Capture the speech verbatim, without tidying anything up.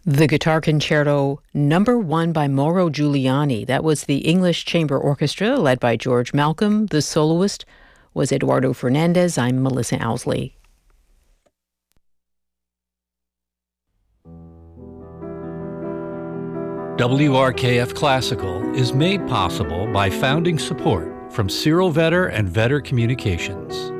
The Guitar Concerto Number One by Mauro Giuliani. That was the English Chamber Orchestra led by George Malcolm. The soloist was Eduardo Fernandez. I'm Melissa Owsley. W R K F Classical is made possible by founding support from Cyril Vetter and Vetter Communications.